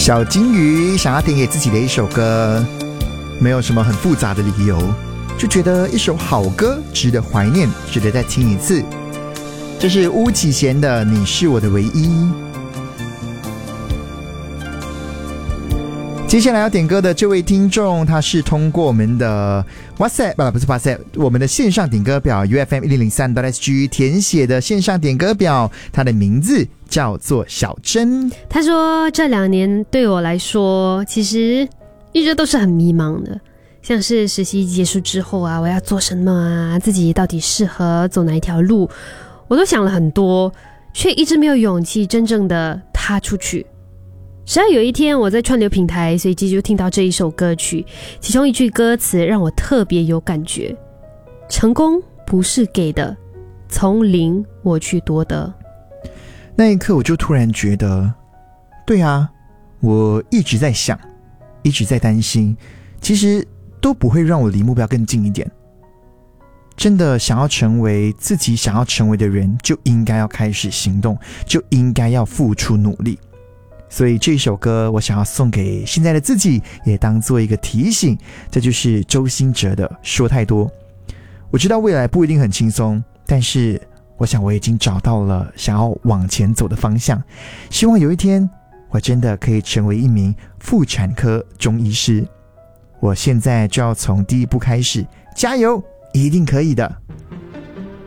小金鱼想要点给自己的一首歌，没有什么很复杂的理由，就觉得一首好歌值得怀念，值得再听一次。这是巫启贤的《你是我的唯一》。接下来要点歌的这位听众，他是通过我们的 WhatsApp 不是 WhatsApp， 我们的线上点歌表 UFM1003.SG 填写的线上点歌表，他的名字叫做小珍。 他说这2年对我来说其实一直都是很迷茫的，像是实习结束之后啊，我要做什么啊，自己到底适合走哪一条路，我都想了很多，却一直没有勇气真正的踏出去。直到有一天我在串流平台随机就听到这一首歌曲，其中一句歌词让我特别有感觉，成功不是给的，从零我去夺得。 那一刻我就突然觉得，对啊，我一直在想，一直在担心，其实都不会让我离目标更近一点。真的想要成为自己想要成为的人，就应该要开始行动，就应该要付出努力。所以这首歌我想要送给现在的自己，也当做一个提醒，这就是周兴哲的《说太多》。我知道未来不一定很轻松，但是我想我已经找到了想要往前走的方向，希望有一天我真的可以成为一名妇产科中医师。我现在就要从第一步开始，加油，一定可以的。